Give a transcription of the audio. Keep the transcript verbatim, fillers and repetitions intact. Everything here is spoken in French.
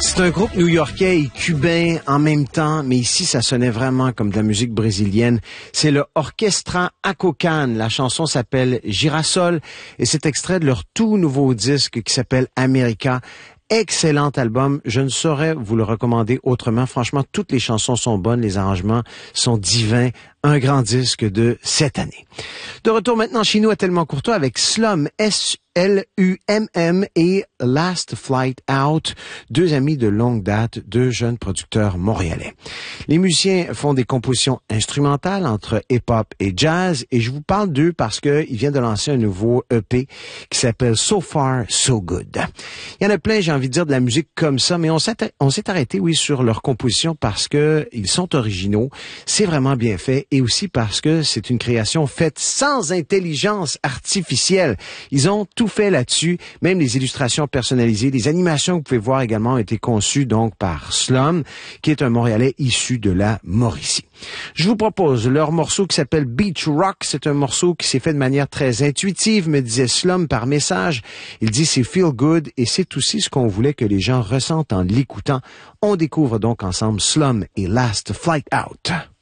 C'est un groupe new-yorkais et cubain en même temps, mais ici, ça sonnait vraiment comme de la musique brésilienne. C'est le Orquestra Acocan. La chanson s'appelle Girasol et c'est extrait de leur tout nouveau disque qui s'appelle America. Excellent album. Je ne saurais vous le recommander autrement. Franchement, toutes les chansons sont bonnes, les arrangements sont divins. Un grand disque de cette année. De retour maintenant chez nous à Tellement Courtois avec Slum, S L U M M et Last Flight Out, deux amis de longue date, deux jeunes producteurs montréalais. Les musiciens font des compositions instrumentales entre hip-hop et jazz et je vous parle d'eux parce qu'ils viennent de lancer un nouveau E P qui s'appelle So Far, So Good. Il y en a plein, j'ai envie de dire, de la musique comme ça, mais on s'est, on s'est arrêté, oui, sur leur composition parce que ils sont originaux, c'est vraiment bien fait et aussi parce que c'est une création faite sans intelligence artificielle. Ils ont tout fait là-dessus, même les illustrations personnalisées, les animations que vous pouvez voir également ont été conçues donc par Slum, qui est un Montréalais issu de la Mauricie. Je vous propose leur morceau qui s'appelle Beach Rock. C'est un morceau qui s'est fait de manière très intuitive, me disait Slum par message. Il dit c'est feel good et c'est aussi ce qu'on voulait que les gens ressentent en l'écoutant. On découvre donc ensemble Slum et Last Flight Out.